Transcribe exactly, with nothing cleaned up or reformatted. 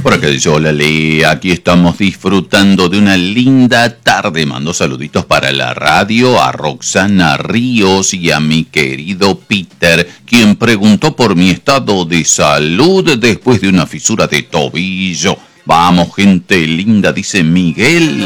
Por acá dice, hola Lea, aquí estamos disfrutando de una linda tarde. Mando saluditos para la radio, a Roxana Ríos y a mi querido Peter, quien preguntó por mi estado de salud después de una fisura de tobillo. Vamos, gente linda, dice Miguel.